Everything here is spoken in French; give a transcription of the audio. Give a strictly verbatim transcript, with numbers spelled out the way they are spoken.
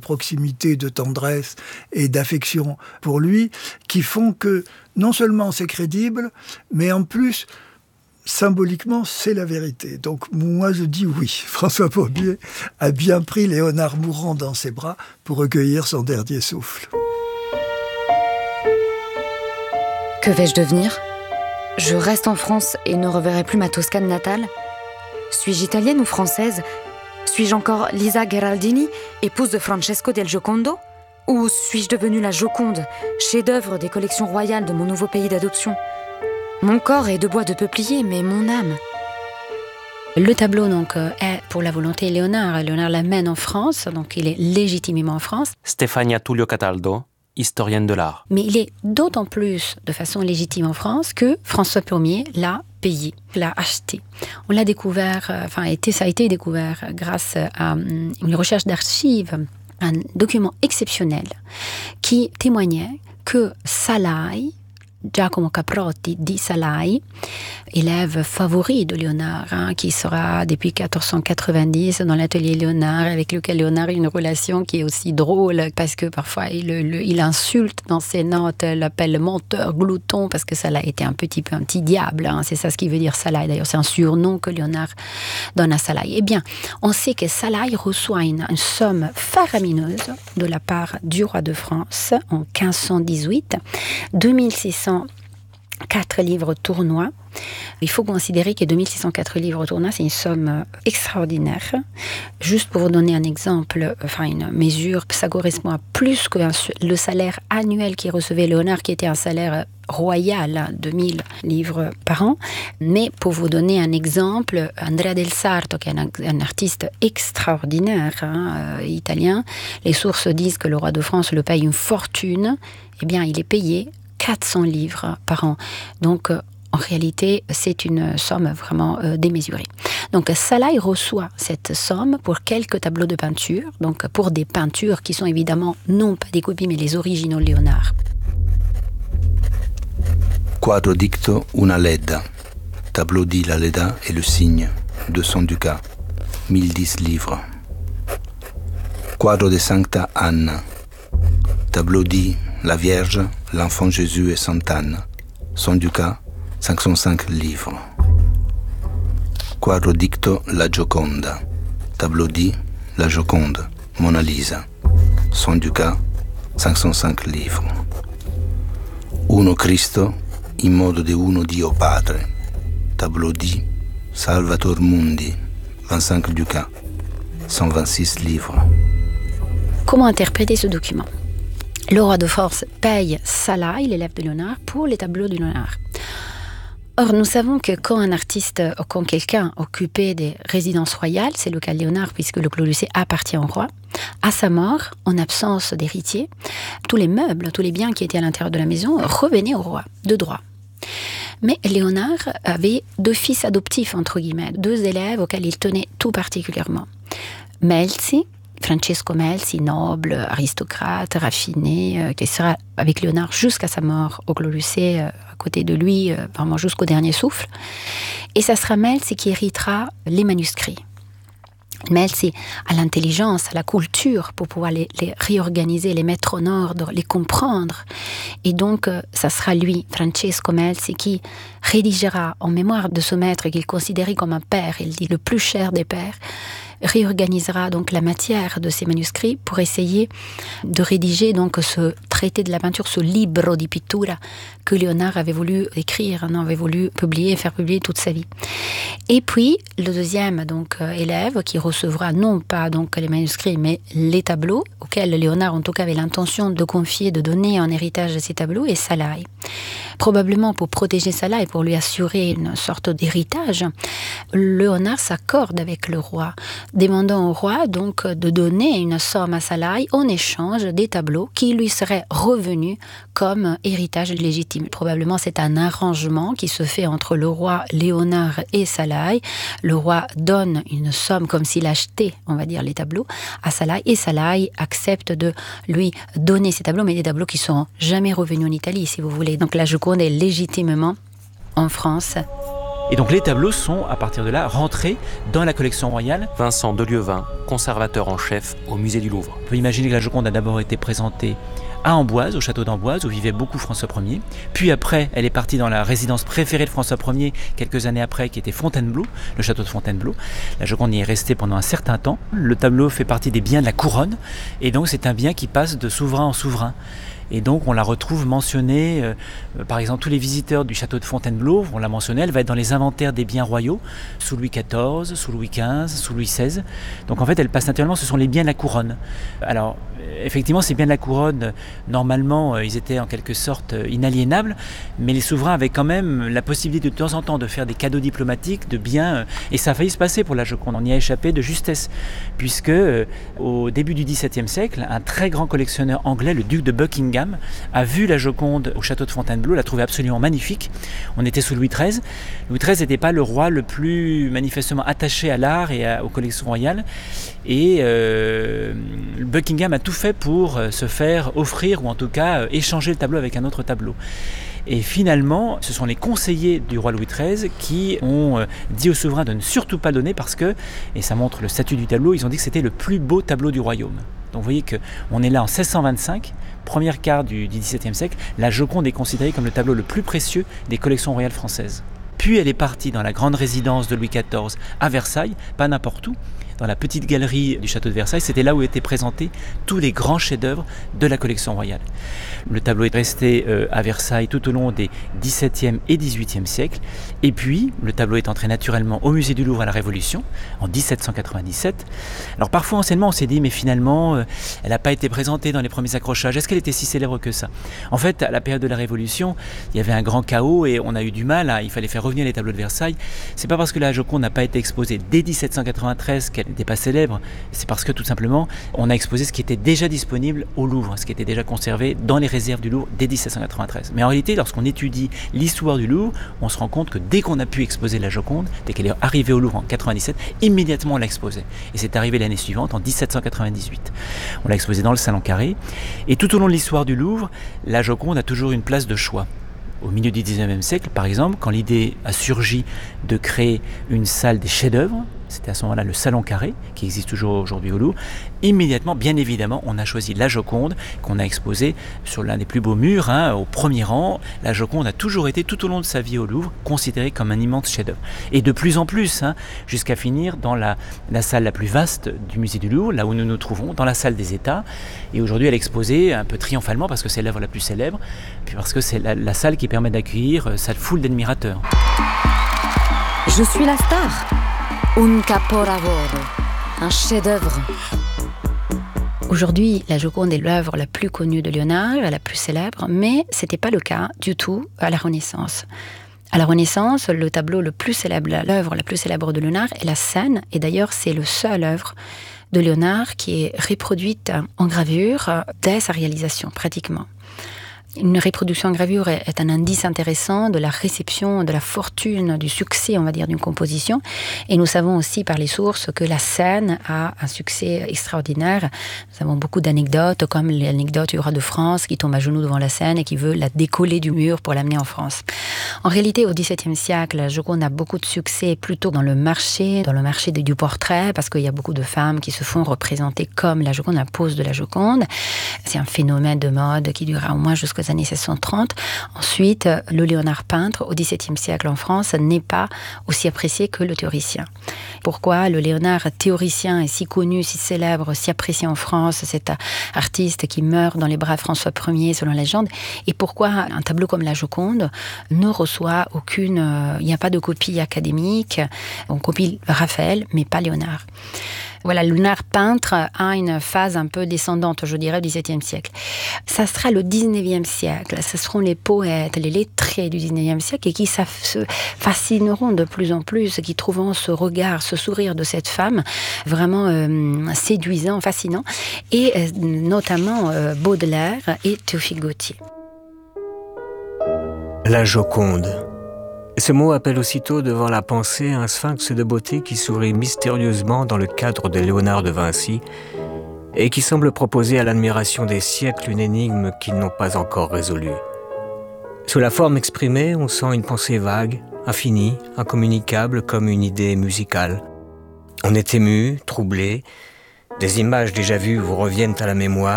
proximité, de tendresse et d'affection pour lui, qui font que non seulement c'est crédible, mais en plus, symboliquement, c'est la vérité. Donc moi je dis oui, François Pommier a bien pris Léonard mourant dans ses bras pour recueillir son dernier souffle. Que vais-je devenir ? Je reste en France et ne reverrai plus ma Toscane natale ? Suis-je italienne ou française ? Suis-je encore Lisa Gherardini, épouse de Francesco del Giocondo ? Ou suis-je devenue la Joconde, chef-d'œuvre des collections royales de mon nouveau pays d'adoption ? Mon corps est de bois de peuplier, mais mon âme... Le tableau donc est pour la volonté de Léonard. Léonard l'amène en France, donc il est légitimement en France. Stefania Tullio Cataldo, historienne de l'art. Mais il est d'autant plus de façon légitime en France que François Pommier l'a payé, l'a acheté. On l'a découvert, enfin été, ça a été découvert grâce à une recherche d'archives, un document exceptionnel qui témoignait que Salai, Giacomo Caprotti di Salai, élève favori de Léonard, hein, qui sera depuis quatorze cent quatre-vingt-dix dans l'atelier Léonard, avec lequel Léonard a une relation qui est aussi drôle, parce que parfois il, le, il insulte dans ses notes, l'appelle menteur, glouton, parce que Salai était un petit peu un petit diable, hein, c'est ça ce qui veut dire Salai, d'ailleurs c'est un surnom que Léonard donne à Salai. Eh bien, on sait que Salai reçoit une, une somme faramineuse de la part du roi de France en quinze cent dix-huit, deux mille six cents quatre livres tournois. Il faut considérer que deux mille six cent quatre livres tournois, c'est une somme extraordinaire. Juste pour vous donner un exemple, enfin une mesure, ça correspond à plus que le salaire annuel qu'il recevait Léonard, qui était un salaire royal, deux mille livres par an. Mais pour vous donner un exemple, Andrea del Sarto, qui est un, un artiste extraordinaire, hein, euh, italien, les sources disent que le roi de France le paye une fortune. Eh bien, il est payé quatre cents livres par an. Donc, euh, en réalité, c'est une somme vraiment euh, démesurée. Donc, Salai reçoit cette somme pour quelques tableaux de peinture, donc pour des peintures qui sont évidemment non pas des copies, mais les originaux Léonard. Quadro dicto una Leda. Tableau dit la Leda et le cygne, deux cents ducats, mille dix livres. Quadro de Sancta Anna. Tableau dit la Vierge, l'enfant Jésus et Sainte Anne, cent ducats, cinq cent cinq livres. Quadro dicto la Gioconda. Tableau dit la Joconde, Mona Lisa, cent ducats, cinq cent cinq livres. Uno Cristo, in modo de uno Dio Padre. Tableau dit Salvator Mundi, vingt-cinq ducats, cent vingt-six livres. Comment interpréter ce document ? Le roi de France paye Salai, l'élève de Léonard, pour les tableaux de Léonard. Or, nous savons que quand un artiste, quand quelqu'un occupait des résidences royales, c'est le cas de Léonard, puisque le Clos Lucé appartient au roi, à sa mort, en absence d'héritier, tous les meubles, tous les biens qui étaient à l'intérieur de la maison revenaient au roi, de droit. Mais Léonard avait deux fils adoptifs, entre guillemets, deux élèves auxquels il tenait tout particulièrement. Melzi, Francesco Melzi, noble, aristocrate, raffiné, euh, qui sera avec Léonard jusqu'à sa mort au Clos Lucé, euh, à côté de lui, euh, vraiment jusqu'au dernier souffle. Et ça sera Melzi qui héritera les manuscrits. Melzi a l'intelligence, a la culture pour pouvoir les, les réorganiser, les mettre en ordre, les comprendre. Et donc, euh, ça sera lui, Francesco Melzi, qui rédigera en mémoire de ce maître qu'il considérait comme un père, il dit le plus cher des pères, réorganisera donc la matière de ces manuscrits pour essayer de rédiger donc ce traité de la peinture, ce libro di pittura que Léonard avait voulu écrire, non, avait voulu publier, faire publier toute sa vie. Et puis le deuxième donc euh, élève qui recevra non pas donc les manuscrits mais les tableaux auxquels Léonard en tout cas avait l'intention de confier, de donner en héritage ces tableaux, est Salai. Probablement pour protéger Salai et pour lui assurer une sorte d'héritage, Léonard s'accorde avec le roi, demandant au roi donc de donner une somme à Salai en échange des tableaux qui lui seraient revenus comme héritage légitime. Probablement c'est un arrangement qui se fait entre le roi Léonard et Salai. Le roi donne une somme comme s'il achetait, on va dire, les tableaux à Salai, et Salai accepte de lui donner ces tableaux, mais des tableaux qui ne sont jamais revenus en Italie, si vous voulez. Donc la Joconde est légitimement en France. Et donc les tableaux sont, à partir de là, rentrés dans la collection royale. Vincent Delieuvin, conservateur en chef au musée du Louvre. On peut imaginer que la Joconde a d'abord été présentée à Amboise, au château d'Amboise, où vivait beaucoup François Ier. Puis après, elle est partie dans la résidence préférée de François Ier, quelques années après, qui était Fontainebleau, le château de Fontainebleau. La Joconde y est restée pendant un certain temps. Le tableau fait partie des biens de la couronne, et donc c'est un bien qui passe de souverain en souverain. Et donc on la retrouve mentionnée, euh, par exemple tous les visiteurs du château de Fontainebleau, on l'a mentionné, elle va être dans les inventaires des biens royaux, sous Louis quatorze, sous Louis quinze, sous Louis seize. Donc en fait elle passe naturellement, ce sont les biens de la couronne. Alors effectivement ces biens de la couronne, normalement euh, ils étaient en quelque sorte euh, inaliénables, mais les souverains avaient quand même la possibilité de, de temps en temps de faire des cadeaux diplomatiques, de biens, euh, et ça a failli se passer pour la Joconde, on y a échappé de justesse, puisque euh, au début du dix-septième siècle, un très grand collectionneur anglais, le duc de Buckingham, a vu la Joconde au château de Fontainebleau, l'a trouvée absolument magnifique. On était sous Louis treize. Louis treize n'était pas le roi le plus manifestement attaché à l'art et à, aux collections royales. Et euh, Buckingham a tout fait pour se faire offrir, ou en tout cas échanger le tableau avec un autre tableau. Et finalement, ce sont les conseillers du roi Louis treize qui ont dit au souverain de ne surtout pas le donner parce que, et ça montre le statut du tableau, ils ont dit que c'était le plus beau tableau du royaume. Donc vous voyez qu'on est là en seize cent vingt-cinq, première quart du, du dix-septième siècle, la Joconde est considérée comme le tableau le plus précieux des collections royales françaises. Puis elle est partie dans la grande résidence de Louis quatorze à Versailles, pas n'importe où, dans la petite galerie du château de Versailles, c'était là où étaient présentés tous les grands chefs-d'œuvre de la collection royale. Le tableau est resté euh, à Versailles tout au long des dix-septième et dix-huitième siècles. Et puis, le tableau est entré naturellement au musée du Louvre à la Révolution, en dix-sept cent quatre-vingt-dix-sept. Alors parfois, anciennement, on s'est dit, mais finalement, euh, elle n'a pas été présentée dans les premiers accrochages. Est-ce qu'elle était si célèbre que ça? En fait, à la période de la Révolution, il y avait un grand chaos et on a eu du mal. Hein, il fallait faire revenir les tableaux de Versailles. C'est pas parce que la Joconde n'a pas été exposée dès dix-sept cent quatre-vingt-treize qu'elle n'était pas célèbre. C'est parce que, tout simplement, on a exposé ce qui était déjà disponible au Louvre, ce qui était déjà conservé dans les réserves du Louvre dès dix-sept cent quatre-vingt-treize. Mais en réalité, lorsqu'on étudie l'histoire du Louvre, on se rend compte que dès qu'on a pu exposer la Joconde, dès qu'elle est arrivée au Louvre en quatre-vingt-dix-sept, immédiatement on l'a exposée. Et c'est arrivé l'année suivante, en dix-sept cent quatre-vingt-dix-huit. On l'a exposée dans le Salon Carré. Et tout au long de l'histoire du Louvre, la Joconde a toujours une place de choix. Au milieu du dix-neuvième siècle, par exemple, quand l'idée a surgi de créer une salle des chefs-d'œuvre, c'était à ce moment-là le Salon Carré, qui existe toujours aujourd'hui au Louvre, immédiatement, bien évidemment, on a choisi la Joconde, qu'on a exposée sur l'un des plus beaux murs, hein, au premier rang. La Joconde a toujours été, tout au long de sa vie au Louvre, considérée comme un immense chef-d'œuvre. Et de plus en plus, hein, jusqu'à finir dans la, la salle la plus vaste du musée du Louvre, là où nous nous trouvons, dans la salle des États. Et aujourd'hui, elle est exposée un peu triomphalement, parce que c'est l'œuvre la plus célèbre, puis parce que c'est la, la salle qui permet d'accueillir sa foule d'admirateurs. Je suis la star. Un capolavoro, un chef-d'œuvre. Aujourd'hui, la Joconde est l'œuvre la plus connue de Léonard, la plus célèbre, mais ce n'était pas le cas du tout à la Renaissance. À la Renaissance, le tableau le plus célèbre, l'œuvre la plus célèbre de Léonard est la Scène, et d'ailleurs c'est le seul œuvre de Léonard qui est reproduite en gravure dès sa réalisation, pratiquement. Une reproduction en gravure est un indice intéressant de la réception, de la fortune, du succès, on va dire, d'une composition. Et nous savons aussi par les sources que la Scène a un succès extraordinaire. Nous avons beaucoup d'anecdotes, comme l'anecdote du roi de France qui tombe à genoux devant la Scène et qui veut la décoller du mur pour l'amener en France. En réalité, au dix-septième siècle, la Joconde a beaucoup de succès plutôt dans le marché, dans le marché du portrait, parce qu'il y a beaucoup de femmes qui se font représenter comme la Joconde, la pose de la Joconde. C'est un phénomène de mode qui durera au moins jusqu'aux années seize cent trente. Ensuite, le Léonard peintre, au dix-septième siècle en France, n'est pas aussi apprécié que le théoricien. Pourquoi le Léonard théoricien est si connu, si célèbre, si apprécié en France, cet artiste qui meurt dans les bras de François Ier selon la légende, et pourquoi un tableau comme la Joconde ne reçoit aucune... Euh, il n'y a pas de copie académique, on copie Raphaël, mais pas Léonard. Voilà, le Léonard peintre a une phase un peu descendante, je dirais, du dix-septième siècle. Ça sera le dix-neuvième siècle, ce seront les poètes, les lettrés du dix-neuvième siècle et qui se fascineront de plus en plus, qui trouveront ce regard, ce sourire de cette femme vraiment euh, séduisant, fascinant, et euh, notamment euh, Baudelaire et Théophile Gautier. La Joconde. Ce mot appelle aussitôt devant la pensée un sphinx de beauté qui sourit mystérieusement dans le cadre de Léonard de Vinci et qui semble proposer à l'admiration des siècles une énigme qu'ils n'ont pas encore résolue. Sous la forme exprimée, on sent une pensée vague, infini, incommunicable comme une idée musicale. On est ému, troublé, des images déjà vues vous reviennent à la mémoire.